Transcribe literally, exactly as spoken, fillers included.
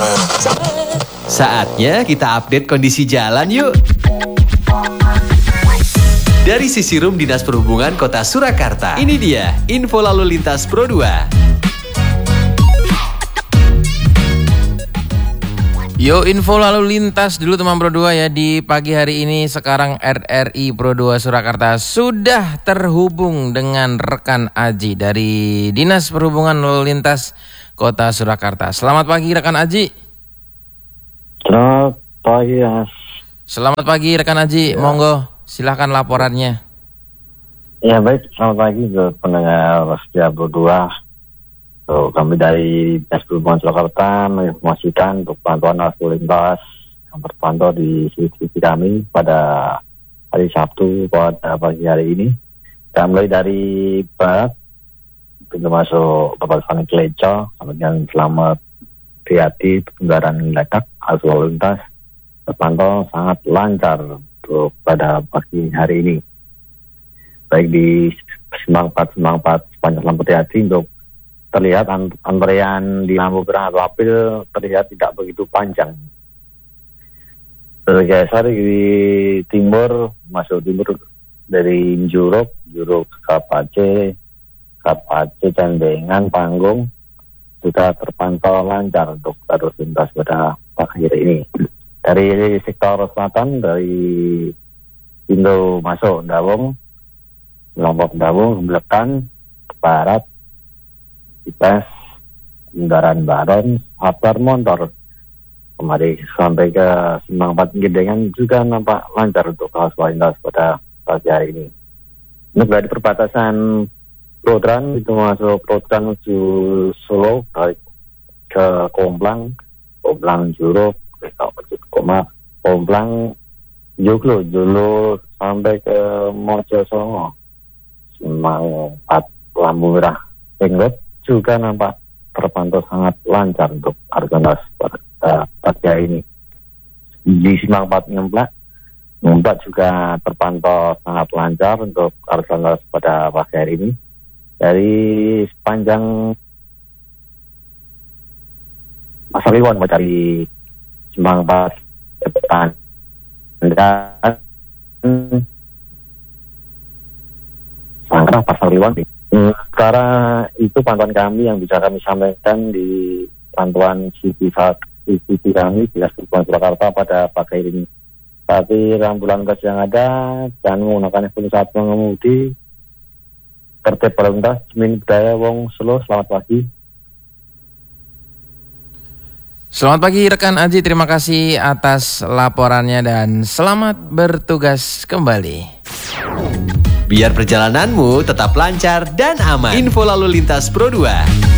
Saatnya kita update kondisi jalan yuk. Dari Sisi Room Dinas Perhubungan Kota Surakarta, ini dia info lalu lintas Pro dua. Yo, info lalu lintas dulu teman Pro dua ya. Di pagi hari ini sekarang R R I Pro dua Surakarta sudah terhubung dengan rekan Aji dari Dinas Perhubungan Lalu Lintas Kota Surakarta. Selamat pagi rekan Aji. Selamat pagi Mas. Selamat pagi rekan Aji, ya. Monggo silahkan laporannya. Ya baik, selamat pagi ke pendengar setia Pro dua. So, kami dari Dinas Perhubungan Surakarta menginformasikan untuk pantauan arus lalu lintas yang terpantau di sisi kami pada hari Sabtu pada pagi hari ini. Kita mulai dari barat, pintu masuk Bapak Fani Kleco, sampai dengan Selamat Riyadi, kendaraan ledak, arus lalu lintas terpantau sangat lancar untuk pada pagi hari ini. Baik di Simpang empat, Simpang empat sepanjang Selamat Riyadi untuk terlihat antrean di lampu merah atau apel terlihat tidak begitu panjang. Bergeser di timur, masuk timur dari Juruk, Juruk Kapace, Kapace, Candengan, Panggung sudah terpantau lancar untuk arus lintas pada pagi hari ini. Dari sektor selatan, dari pintu masuk Dawung, Lombok Dawung, Belekan, ke barat, Ipes, kendaraan Baron, Hartar Montor kembali sampai ke Simpang empat Gedengan juga nampak lancar untuk arus lalu lintas pada pagi hari ini. Untuk dari perbatasan Prodran itu masuk Prodran menuju Solo, balik ke Komplang, Komplang Juruk, Koma, Komplang Joglo, Joglo sampai ke Mojosongo, Simpang empat lampu merah Ring Road juga nampak terpantau sangat lancar untuk arus lintas pada pagi hari ini. Di Simpang empat Ngemplak, Ngemplak juga terpantau sangat lancar untuk arus lintas pada pagi hari ini. Dari sepanjang Pasariwan mencari Simpang empat ke depan dan Sangkrah Pasariwan. Sekarang itu pantauan kami yang bisa kami sampaikan di pantauan C C T V kami di Dinas Perhubungan Surakarta pada pagi hari ini. Tapi rambu lalu lintas yang ada jangan menggunakan handphone saat mengemudi. Tertib lalu lintas, Min Budaya Wong Solo, selamat pagi. Selamat pagi rekan Aji, terima kasih atas laporannya dan selamat bertugas kembali. Biar perjalananmu tetap lancar dan aman. Info lalu lintas Pro dua.